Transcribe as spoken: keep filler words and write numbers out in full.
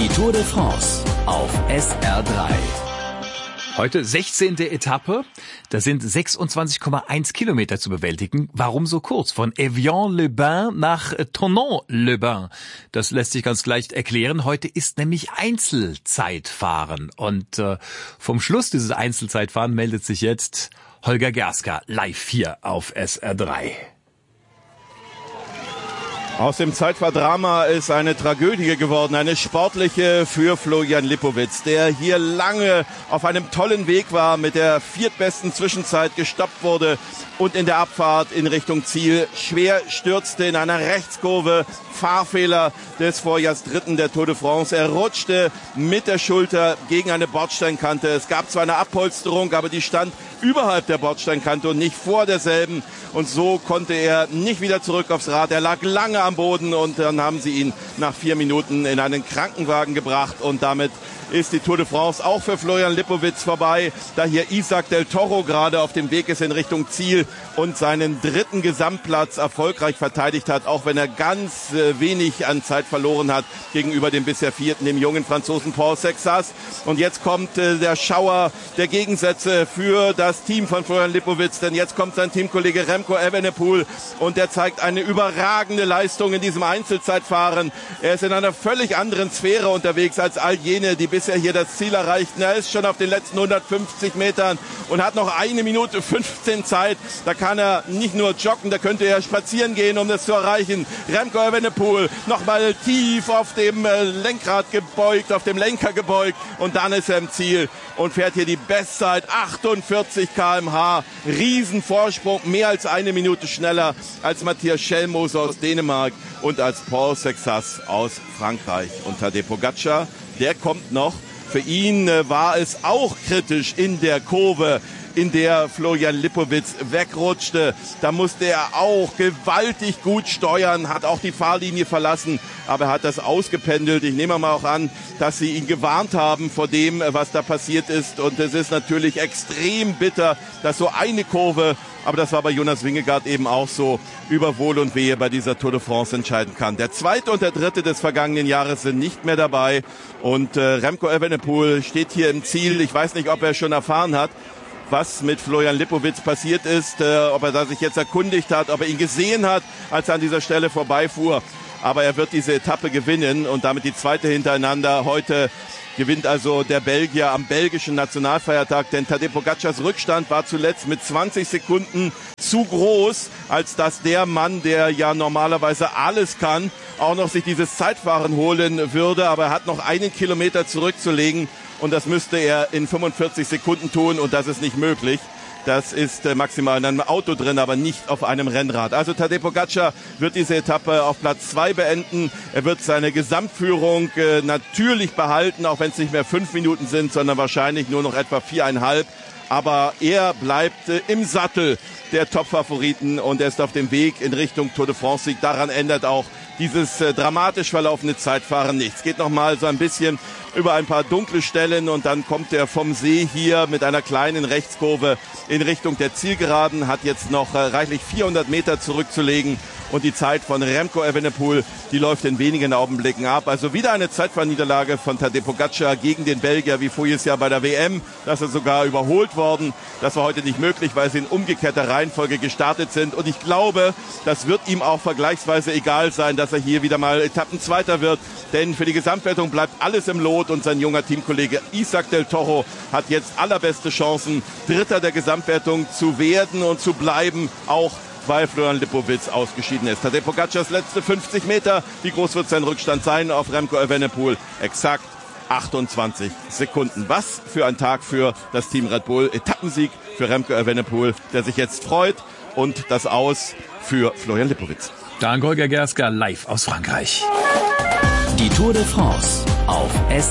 Die Tour de France auf S R drei. Heute sechzehnte Etappe. Da sind sechsundzwanzig Komma eins Kilometer zu bewältigen. Warum so kurz? Von Evian-les-Bains nach Thonon-les-Bains. Das lässt sich ganz leicht erklären. Heute ist nämlich Einzelzeitfahren. Und äh, vom Schluss dieses Einzelzeitfahren meldet sich jetzt Holger Gerska live hier auf S R drei. Aus dem Zeitfahrdrama ist eine Tragödie geworden, eine sportliche für Florian Lipowitz, der hier lange auf einem tollen Weg war, mit der viertbesten Zwischenzeit gestoppt wurde und in der Abfahrt in Richtung Ziel schwer stürzte in einer Rechtskurve. Fahrfehler des Vorjahrs Dritten der Tour de France. Er rutschte mit der Schulter gegen eine Bordsteinkante. Es gab zwar eine Abpolsterung, aber die stand überhalb der Bordsteinkante und nicht vor derselben. Und so konnte er nicht wieder zurück aufs Rad. Er lag lange am Boden und dann haben sie ihn nach vier Minuten in einen Krankenwagen gebracht und damit ist die Tour de France auch für Florian Lipowitz vorbei, da hier Isaac del Toro gerade auf dem Weg ist in Richtung Ziel und seinen dritten Gesamtplatz erfolgreich verteidigt hat, auch wenn er ganz äh, wenig an Zeit verloren hat gegenüber dem bisher vierten, dem jungen Franzosen Paul Sexas. Und jetzt kommt äh, der Schauer der Gegensätze für das Team von Florian Lipowitz, denn jetzt kommt sein Teamkollege Remco Evenepoel und der zeigt eine überragende Leistung in diesem Einzelzeitfahren. Er ist in einer völlig anderen Sphäre unterwegs als all jene, die bisher hier das Ziel erreichten. Er ist schon auf den letzten hundertfünfzig Metern und hat noch eine Minute fünfzehn Zeit. Da kann er nicht nur joggen, da könnte er spazieren gehen, um das zu erreichen. Remco Evenepoel nochmal tief auf dem Lenkrad gebeugt, auf dem Lenker gebeugt und dann ist er im Ziel und fährt hier die Bestzeit, achtundvierzig Kilometer pro Stunde. Riesenvorsprung, mehr als eine Minute schneller als Matthias Schelmose aus Dänemark und als Paul Sexas aus Frankreich. Und Tadej Pogačar, der kommt noch. Für ihn äh, war es auch kritisch in der Kurve, in der Florian Lipowitz wegrutschte. Da musste er auch gewaltig gut steuern, hat auch die Fahrlinie verlassen, aber er hat das ausgependelt. Ich nehme mal auch an, dass sie ihn gewarnt haben vor dem, was da passiert ist. Und es ist natürlich extrem bitter, dass so eine Kurve, aber das war bei Jonas Vingegaard eben auch so, über Wohl und Wehe bei dieser Tour de France entscheiden kann. Der zweite und der dritte des vergangenen Jahres sind nicht mehr dabei. Und äh, Remco Evenepoel steht hier im Ziel. Ich weiß nicht, ob er schon erfahren hat, was mit Florian Lipowitz passiert ist, äh, ob er da sich jetzt erkundigt hat, ob er ihn gesehen hat, als er an dieser Stelle vorbeifuhr. Aber er wird diese Etappe gewinnen und damit die zweite hintereinander. Heute gewinnt also der Belgier am belgischen Nationalfeiertag, denn Tadej Pogačars Rückstand war zuletzt mit zwanzig Sekunden zu groß, als dass der Mann, der ja normalerweise alles kann, auch noch sich dieses Zeitfahren holen würde. Aber er hat noch einen Kilometer zurückzulegen und das müsste er in fünfundvierzig Sekunden tun und das ist nicht möglich. Das ist äh, maximal in einem Auto drin, aber nicht auf einem Rennrad. Also Tadej Pogačar wird diese Etappe auf Platz zwei beenden. Er wird seine Gesamtführung äh, natürlich behalten, auch wenn es nicht mehr fünf Minuten sind, sondern wahrscheinlich nur noch etwa viereinhalb. Aber er bleibt äh, im Sattel der Top-Favoriten und er ist auf dem Weg in Richtung Tour de France-Sieg. Daran ändert auch dieses äh, dramatisch verlaufende Zeitfahren nichts. Geht noch mal so ein bisschen über ein paar dunkle Stellen und dann kommt er vom See hier mit einer kleinen Rechtskurve in Richtung der Zielgeraden, hat jetzt noch äh, reichlich vierhundert Meter zurückzulegen und die Zeit von Remco Evenepoel, die läuft in wenigen Augenblicken ab. Also wieder eine Zeitfahrniederlage von Tadej Pogačar gegen den Belgier, wie voriges Jahr bei der W M. Das ist sogar überholt worden. Das war heute nicht möglich, weil sie in umgekehrter Reihenfolge gestartet sind. Und ich glaube, das wird ihm auch vergleichsweise egal sein, dass er hier wieder mal Etappenzweiter wird. Denn für die Gesamtwertung bleibt alles im Lot und sein junger Teamkollege Isaac del Toro hat jetzt allerbeste Chancen, Dritter der Gesamtwertung zu werden und zu bleiben, auch weil Florian Lipowitz ausgeschieden ist. Tadej Pogačars letzte fünfzig Meter. Wie groß wird sein Rückstand sein auf Remco Evenepoel? Exakt achtundzwanzig Sekunden. Was für ein Tag für das Team Red Bull. Etappensieg für Remco Evenepoel, der sich jetzt freut. Und das Aus für Florian Lipowitz. Dank Holger Gerska live aus Frankreich. Die Tour de France auf S